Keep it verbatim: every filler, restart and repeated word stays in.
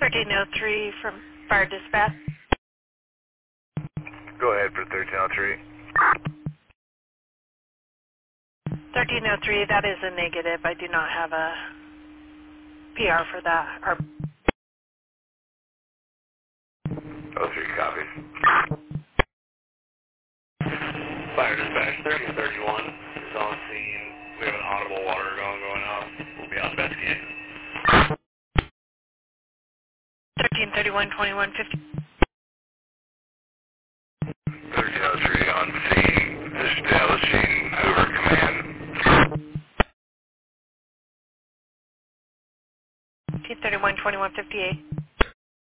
thirteen oh three from Fire Dispatch. Go ahead for thirteen oh three. thirteen oh three, that is a negative. I do not have a P R for that. Or oh three copies. Fire Dispatch thirteen thirty-one is on scene. We have an audible water gun going off. We'll be out investigating. thirteen thirty-one, twenty-one fifty. thirteen oh three on scene, establishing over command. thirteen thirty-one, twenty-one fifty-eight.